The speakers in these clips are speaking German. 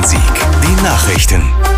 Bonn-Rhein-Sieg. Die Nachrichten.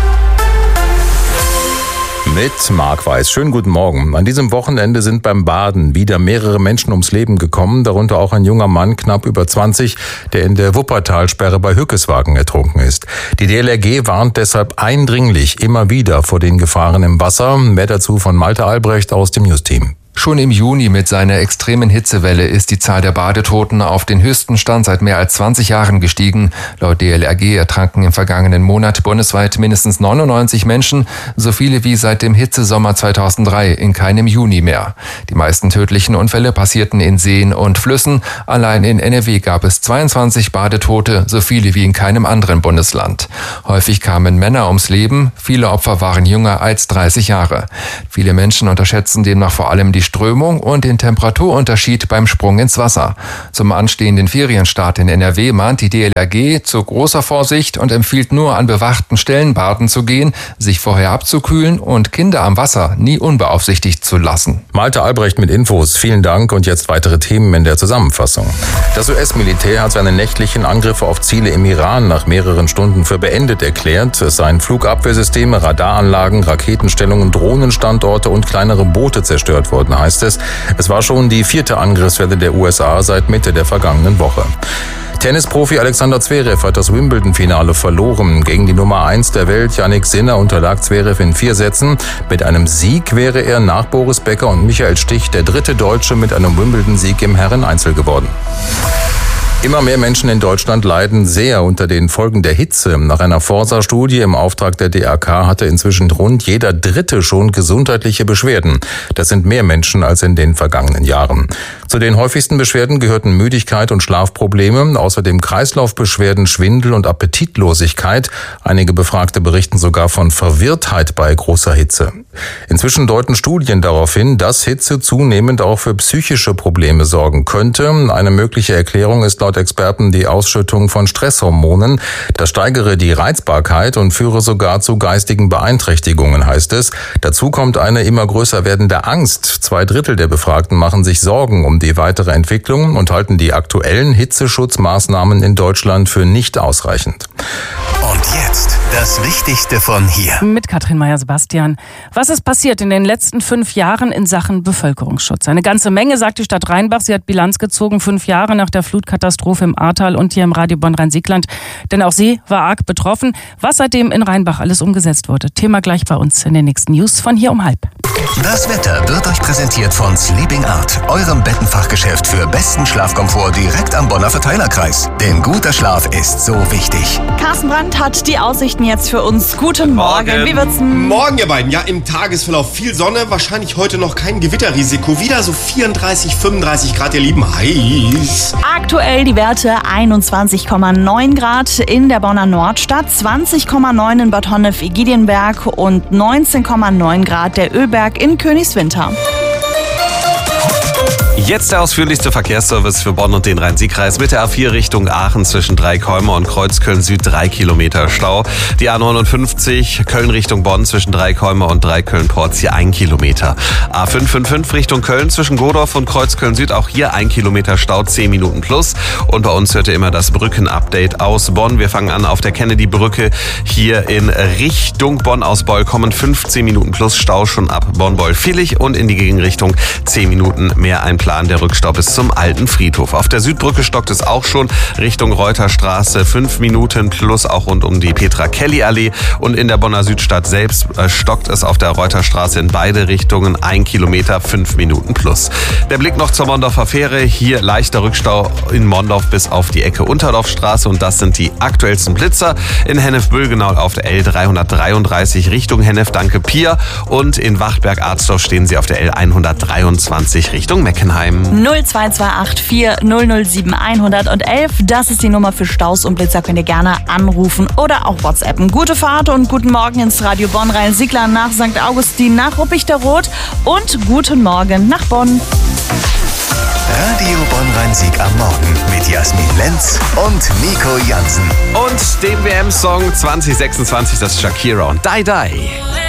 Mit Marc Weiß. Schönen guten Morgen. An diesem Wochenende sind beim Baden wieder mehrere Menschen ums Leben gekommen, darunter auch ein junger Mann, knapp über 20, der in der Wuppertalsperre bei Hückeswagen ertrunken ist. Die DLRG warnt deshalb eindringlich immer wieder vor den Gefahren im Wasser. Mehr dazu von Malte Albrecht aus dem News-Team. Schon im Juni mit seiner extremen Hitzewelle ist die Zahl der Badetoten auf den höchsten Stand seit mehr als 20 Jahren gestiegen. Laut DLRG ertranken im vergangenen Monat bundesweit mindestens 99 Menschen, so viele wie seit dem Hitzesommer 2003, in keinem Juni mehr. Die meisten tödlichen Unfälle passierten in Seen und Flüssen. Allein in NRW gab es 22 Badetote, so viele wie in keinem anderen Bundesland. Häufig kamen Männer ums Leben, viele Opfer waren jünger als 30 Jahre. Viele Menschen unterschätzen demnach vor allem die Strömung und den Temperaturunterschied beim Sprung ins Wasser. Zum anstehenden Ferienstart in NRW mahnt die DLRG zu großer Vorsicht und empfiehlt nur an bewachten Stellen baden zu gehen, sich vorher abzukühlen und Kinder am Wasser nie unbeaufsichtigt zu lassen. Malte Albrecht mit Infos. Vielen Dank und jetzt weitere Themen in der Zusammenfassung. Das US-Militär hat seine nächtlichen Angriffe auf Ziele im Iran nach mehreren Stunden für beendet erklärt. Es seien Flugabwehrsysteme, Radaranlagen, Raketenstellungen, Drohnenstandorte und kleinere Boote zerstört worden, heißt es. Es war schon die 4. Angriffswelle der USA seit Mitte der vergangenen Woche. Tennisprofi Alexander Zverev hat das Wimbledon-Finale verloren. Gegen die Nummer 1 der Welt, Jannik Sinner, unterlag Zverev in 4 Sätzen. Mit einem Sieg wäre er nach Boris Becker und Michael Stich der 3. Deutsche mit einem Wimbledon-Sieg im Herren-Einzel geworden. Immer mehr Menschen in Deutschland leiden sehr unter den Folgen der Hitze. Nach einer Forsa-Studie im Auftrag der DRK hatte inzwischen rund jeder Dritte schon gesundheitliche Beschwerden. Das sind mehr Menschen als in den vergangenen Jahren. Zu den häufigsten Beschwerden gehörten Müdigkeit und Schlafprobleme, außerdem Kreislaufbeschwerden, Schwindel und Appetitlosigkeit. Einige Befragte berichten sogar von Verwirrtheit bei großer Hitze. Inzwischen deuten Studien darauf hin, dass Hitze zunehmend auch für psychische Probleme sorgen könnte. Eine mögliche Erklärung ist laut Experten die Ausschüttung von Stresshormonen. Das steigere die Reizbarkeit und führe sogar zu geistigen Beeinträchtigungen, heißt es. Dazu kommt eine immer größer werdende Angst. 2/3 der Befragten machen sich Sorgen um die weitere Entwicklung und halten die aktuellen Hitzeschutzmaßnahmen in Deutschland für nicht ausreichend. Und jetzt das Wichtigste von hier. Mit Katrin Meyer-Sebastian. Was ist passiert in den letzten 5 Jahren in Sachen Bevölkerungsschutz? Eine ganze Menge, sagt die Stadt Rheinbach. Sie hat Bilanz gezogen, 5 Jahre nach der Flutkatastrophe im Ahrtal und hier im Radio Bonn-Rhein-Siegland. Denn auch sie war arg betroffen. Was seitdem in Rheinbach alles umgesetzt wurde, Thema gleich bei uns in den nächsten News von hier um 12:30. Das Wetter wird euch präsentiert von Sleeping Art, eurem Bettenfachgeschäft für besten Schlafkomfort direkt am Bonner Verteilerkreis. Denn guter Schlaf ist so wichtig. Carsten Brandt hat die Aussichten jetzt für uns. Guten Morgen. Wie wird's denn? Morgen, ihr beiden. Ja, im Tagesverlauf viel Sonne, wahrscheinlich heute noch kein Gewitterrisiko. Wieder so 34, 35 Grad, ihr Lieben. Heiß. Aktuell die Werte 21,9 Grad in der Bonner Nordstadt, 20,9 in Bad Honnef-Egidienberg und 19,9 Grad der Ölberg in Königswinter. Jetzt der ausführlichste Verkehrsservice für Bonn und den Rhein-Sieg-Kreis mit der A4 Richtung Aachen zwischen Dreikäumer und Kreuzköln Süd 3 Kilometer Stau. Die A59 Köln Richtung Bonn zwischen Dreikäumer und Dreiköln-Porz hier 1 Kilometer. A555 Richtung Köln zwischen Godorf und Kreuzköln Süd auch hier 1 Kilometer Stau, 10 Minuten plus. Und bei uns hört ihr immer das Brücken-Update aus Bonn. Wir fangen an auf der Kennedy-Brücke hier in Richtung Bonn aus Beul kommen 15 Minuten plus Stau schon ab Bonn-Beul-Villig und in die Gegenrichtung 10 Minuten mehr Plan. Der Rückstau bis zum alten Friedhof. Auf der Südbrücke stockt es auch schon Richtung Reuterstraße 5 Minuten plus auch rund um die Petra-Kelly-Allee und in der Bonner Südstadt selbst stockt es auf der Reuterstraße in beide Richtungen 1 Kilometer 5 Minuten plus. Der Blick noch zur Mondorfer Fähre. Hier leichter Rückstau in Mondorf bis auf die Ecke Unterdorfstraße und das sind die aktuellsten Blitzer. In Hennef-Bülgenau auf der L333 Richtung Hennef-Danke-Pier und in Wachtberg-Arzdorf stehen sie auf der L123 Richtung Meckenheim. 0228 4007 111. Das ist die Nummer für Staus und Blitzer. Könnt ihr gerne anrufen oder auch WhatsAppen. Gute Fahrt und guten Morgen ins Radio Bonn-Rhein-Siegland nach St. Augustin, nach Ruppichteroth und guten Morgen nach Bonn. Radio Bonn-Rhein-Sieg am Morgen mit Jasmin Lenz und Nico Jansen. Und dem WM-Song 2026, das ist Shakira und Die Die.